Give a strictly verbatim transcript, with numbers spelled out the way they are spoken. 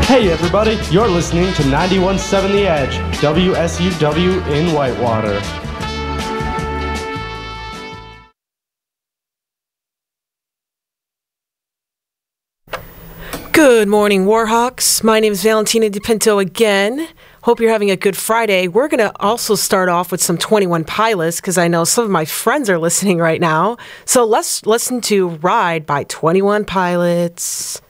Hey everybody, you're listening to ninety-one point seven The Edge, W S U W in Whitewater. Good morning, Warhawks. My name is Valentina DePinto again. Hope you're having a good Friday. We're going to also start off with some twenty-one Pilots because I know some of my friends are listening right now. So let's listen to Ride by twenty-one Pilots.